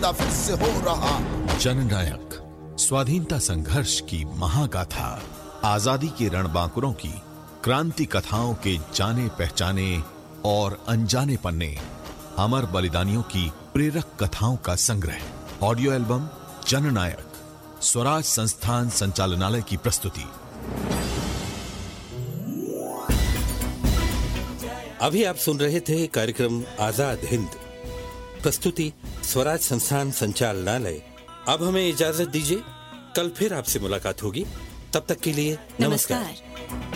जिंदा फिर से हो रहा। जननायक स्वाधीनता संघर्ष की महागाथा, आजादी के रणबांकुरों की क्रांति कथाओं के जाने पहचाने और अनजाने पन्ने, अमर बलिदानियों की प्रेरक कथाओं का संग्रह। ऑडियो एल्बम जननायक, स्वराज संस्थान संचालनालय की प्रस्तुति। अभी आप सुन रहे थे कार्यक्रम आजाद हिंद, प्रस्तुति स्वराज संस्थान संचालनालय। अब हमें इजाजत दीजिए, कल फिर आपसे मुलाकात होगी। तब तक के लिए नमस्कार।